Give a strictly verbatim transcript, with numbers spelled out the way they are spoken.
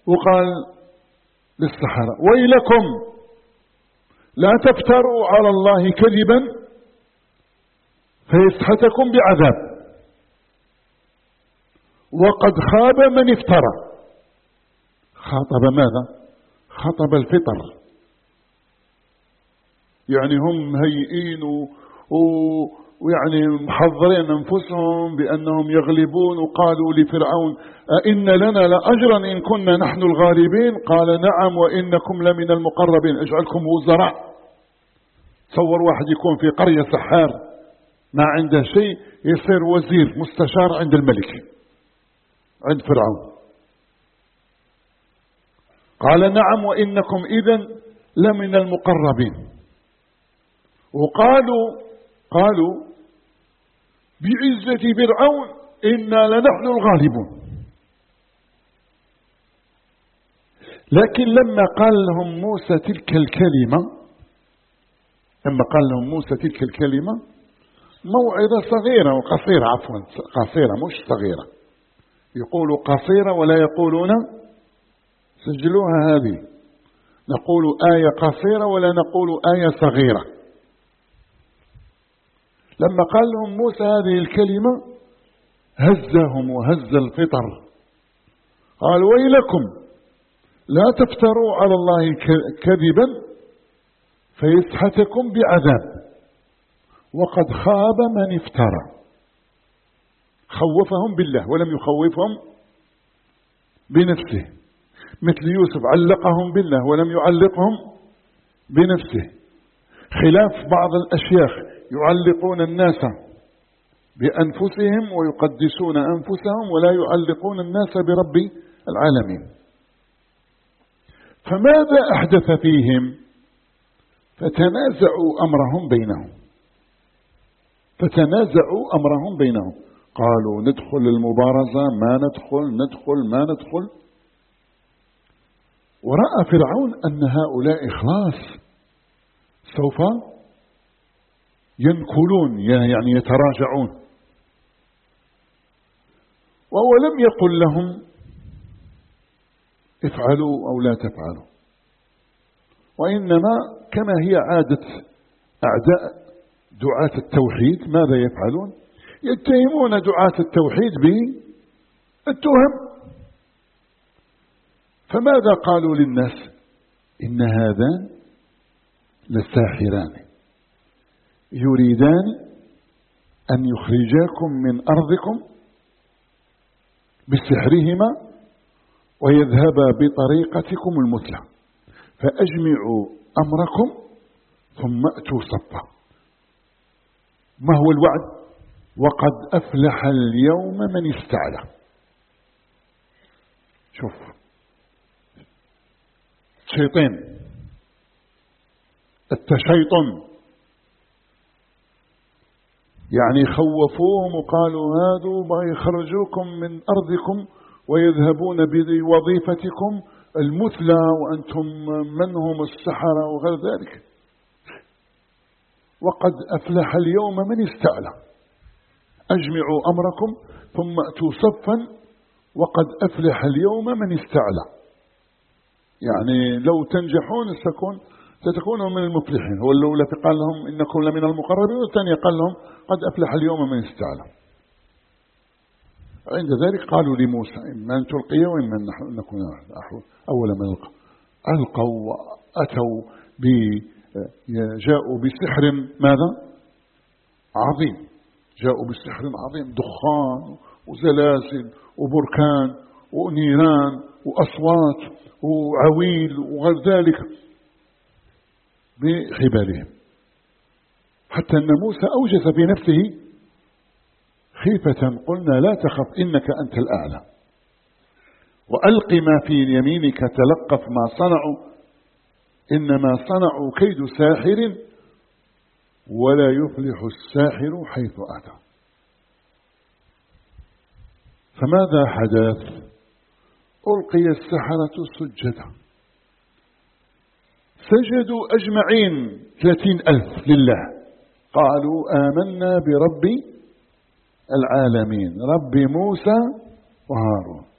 وقال للسحرة ويلكم لا تفتروا على الله كذبا فيسحتكم بعذاب، وقد خاب من افترى. خاطب ماذا؟ خاطب الفطر، يعني هم مهيئين ويعني محضرين أنفسهم بأنهم يغلبون، وقالوا لفرعون أئن لنا لأجرا إن كنا نحن الغالبين؟ قال نعم وإنكم لمن المقربين، اجعلكم وزراء. تصور واحد يكون في قرية سحار ما عنده شيء يصير وزير مستشار عند الملك عند فرعون. قال نعم وإنكم إذن لمن المقربين. وقالوا قالوا بعزة فرعون إنا لنحن الغالبون. لكن لما قال لهم موسى تلك الكلمة لما قال لهم موسى تلك الكلمة موعظة صغيرة وقصيرة، عفوا قصيرة مش صغيرة، يقولوا قصيرة ولا يقولون سجلوها هذه، نقول آية قصيرة ولا نقول آية صغيرة. لما قال لهم موسى هذه الكلمة هزهم وهز الفطر، قال ويلكم لا تفتروا على الله كذبا فيسحتكم بعذاب وقد خاب من افترى. خوفهم بالله ولم يخوفهم بنفسه، مثل يوسف علقهم بالله ولم يعلقهم بنفسه، خلاف بعض الأشياخ يعلقون الناس بأنفسهم ويقدسون أنفسهم ولا يعلقون الناس برب العالمين. فماذا أحدث فيهم؟ فتنازعوا أمرهم بينهم فتنازعوا أمرهم بينهم قالوا ندخل المبارزة ما ندخل ندخل ما ندخل. ورأى فرعون أن هؤلاء خلاص سوف ينكلون يعني يتراجعون، وهو لم يقل لهم افعلوا أو لا تفعلوا، وإنما كما هي عادة أعداء دعاة التوحيد ماذا يفعلون؟ يتهمون دعاة التوحيد بالتهم. فماذا قالوا للناس؟ إن هذان لساحران يريدان أن يخرجاكم من أرضكم بسحرهما ويذهبا بطريقتكم المثلى فأجمعوا أمركم ثم أتوا صفا. ما هو الوعد؟ وقد أفلح اليوم من استعلى. شوف شيطين التشيطن يعني خوفوهم وقالوا هادوا بغي يخرجوكم من أرضكم ويذهبون بوظيفتكم المثلى وأنتم من هم السحرة وغير ذلك. وقد أفلح اليوم من استعلى أجمعوا أمركم ثم أتوا صفا وقد أفلح اليوم من استعلى، يعني لو تنجحون ستكون ستكونوا من المفلحين. هو الأولى قال لهم إنكم لمن المقربين، والثانية قال لهم قد أفلح اليوم من استعلى. عند ذلك قالوا لموسى إما أن تلقي وإما أن نكون أول من ألقى. ألقوا وأتوا جاءوا بسحر ماذا؟ عظيم. جاءوا بسحر عظيم، دخان وزلازل وبركان ونيران وأصوات وعويل وغير ذلك بحبالهم، حتى أن موسى أوجس في نفسه خيفة. قلنا لا تخف إنك أنت الأعلى وألق ما في يمينك تلقف ما صنعوا إنما صنعوا كيد ساحر ولا يفلح الساحر حيث أتى. فماذا حدث؟ ألقي السحرة سجدا سجدوا أجمعين ثلاثين ألف لله، قالوا آمنا برب العالمين رب موسى وهارون.